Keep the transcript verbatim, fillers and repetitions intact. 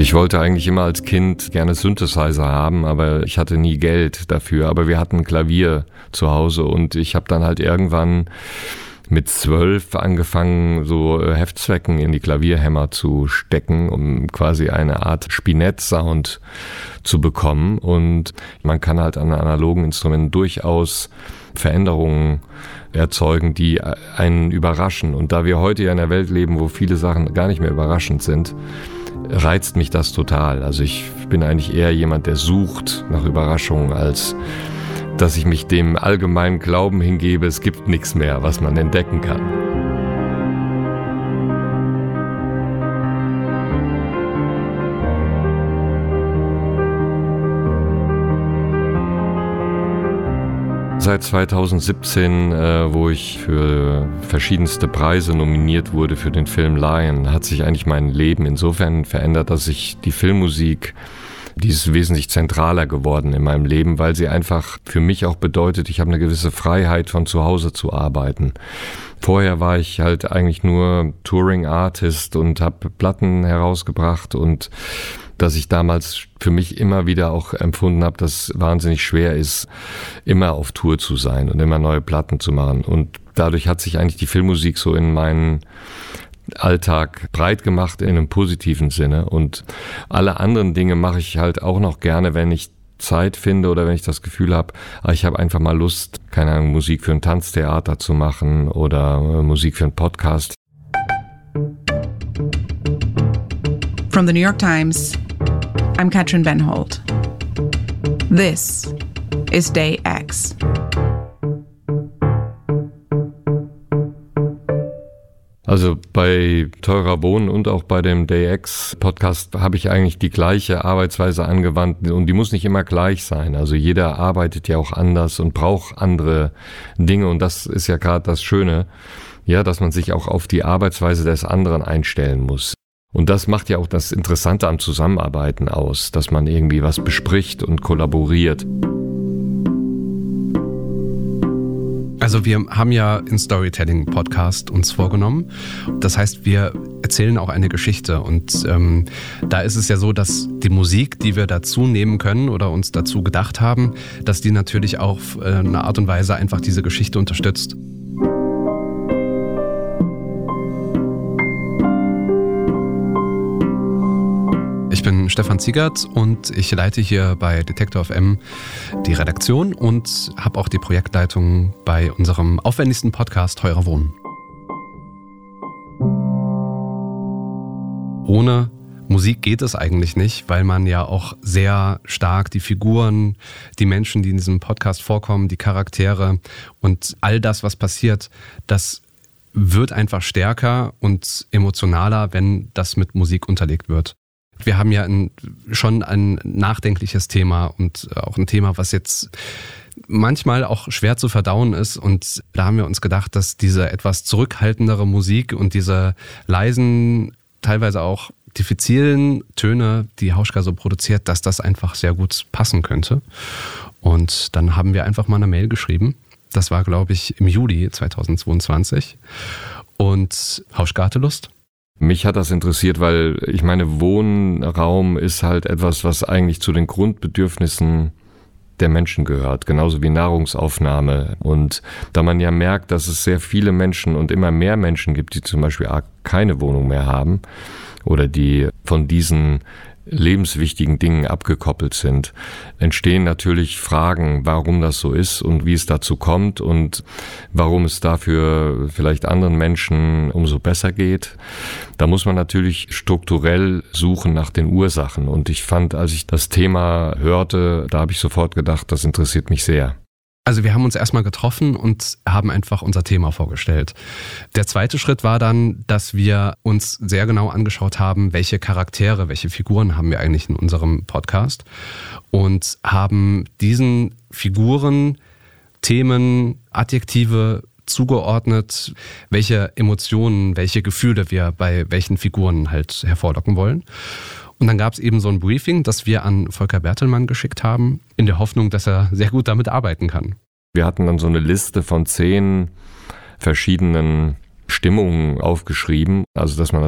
Ich wollte eigentlich immer als Kind gerne Synthesizer haben, aber ich hatte nie Geld dafür. Aber wir hatten ein Klavier zu Hause und ich habe dann halt irgendwann mit zwölf angefangen, so Heftzwecken in die Klavierhämmer zu stecken, um quasi eine Art Spinett-Sound zu bekommen. Und man kann halt an analogen Instrumenten durchaus Veränderungen erzeugen, die einen überraschen. Und da wir heute ja in einer Welt leben, wo viele Sachen gar nicht mehr überraschend sind, reizt mich das total. Also ich bin eigentlich eher jemand, der sucht nach Überraschungen, als dass ich mich dem allgemeinen Glauben hingebe, es gibt nichts mehr, was man entdecken kann. Seit zweitausendsiebzehn, äh, wo ich für verschiedenste Preise nominiert wurde für den Film Lion, hat sich eigentlich mein Leben insofern verändert, dass ich die Filmmusik, die ist wesentlich zentraler geworden in meinem Leben, weil sie einfach für mich auch bedeutet, ich habe eine gewisse Freiheit, von zu Hause zu arbeiten. Vorher war ich halt eigentlich nur Touring-Artist und habe Platten herausgebracht, und dass ich damals für mich immer wieder auch empfunden habe, dass es wahnsinnig schwer ist, immer auf Tour zu sein und immer neue Platten zu machen. Und dadurch hat sich eigentlich die Filmmusik so in meinen Alltag breit gemacht in einem positiven Sinne. Und alle anderen Dinge mache ich halt auch noch gerne, wenn ich Zeit finde oder wenn ich das Gefühl habe, ich habe einfach mal Lust, keine Ahnung, Musik für ein Tanztheater zu machen oder Musik für einen Podcast. From the New York Times, I'm Katrin Benholt. This is Day X. Also bei Teurer Wohnen und auch bei dem Day X Podcast habe ich eigentlich die gleiche Arbeitsweise angewandt, und die muss nicht immer gleich sein. Also jeder arbeitet ja auch anders und braucht andere Dinge, und das ist ja gerade das Schöne, ja, dass man sich auch auf die Arbeitsweise des anderen einstellen muss. Und das macht ja auch das Interessante am Zusammenarbeiten aus, dass man irgendwie was bespricht und kollaboriert. Also wir haben ja einen Storytelling-Podcast uns vorgenommen. Das heißt, wir erzählen auch eine Geschichte. Und ähm, da ist es ja so, dass die Musik, die wir dazu nehmen können oder uns dazu gedacht haben, dass die natürlich auch auf äh, eine Art und Weise einfach diese Geschichte unterstützt. Ich bin Stefan Ziegert und ich leite hier bei Detektor F M die Redaktion und habe auch die Projektleitung bei unserem aufwendigsten Podcast Teurer Wohnen. Ohne Musik geht es eigentlich nicht, weil man ja auch sehr stark die Figuren, die Menschen, die in diesem Podcast vorkommen, die Charaktere und all das, was passiert, das wird einfach stärker und emotionaler, wenn das mit Musik unterlegt wird. Wir haben ja ein, schon ein nachdenkliches Thema und auch ein Thema, was jetzt manchmal auch schwer zu verdauen ist. Und da haben wir uns gedacht, dass diese etwas zurückhaltendere Musik und diese leisen, teilweise auch diffizilen Töne, die Hauschka so produziert, dass das einfach sehr gut passen könnte. Und dann haben wir einfach mal eine Mail geschrieben. Das war, glaube ich, im Juli zweitausendzweiundzwanzig. Und Hauschka hatte Lust. Mich hat das interessiert, weil ich meine, Wohnraum ist halt etwas, was eigentlich zu den Grundbedürfnissen der Menschen gehört, genauso wie Nahrungsaufnahme. Und da man ja merkt, dass es sehr viele Menschen und immer mehr Menschen gibt, die zum Beispiel keine Wohnung mehr haben oder die von diesen lebenswichtigen Dingen abgekoppelt sind, entstehen natürlich Fragen, warum das so ist und wie es dazu kommt und warum es dafür vielleicht anderen Menschen umso besser geht. Da muss man natürlich strukturell suchen nach den Ursachen. Und ich fand, als ich das Thema hörte, da habe ich sofort gedacht, das interessiert mich sehr. Also wir haben uns erstmal getroffen und haben einfach unser Thema vorgestellt. Der zweite Schritt war dann, dass wir uns sehr genau angeschaut haben, welche Charaktere, welche Figuren haben wir eigentlich in unserem Podcast und haben diesen Figuren Themen, Adjektive zugeordnet, welche Emotionen, welche Gefühle wir bei welchen Figuren halt hervorlocken wollen. Und dann gab es eben so ein Briefing, das wir an Volker Bertelmann geschickt haben, in der Hoffnung, dass er sehr gut damit arbeiten kann. Wir hatten dann so eine Liste von zehn verschiedenen Stimmungen aufgeschrieben, also dass man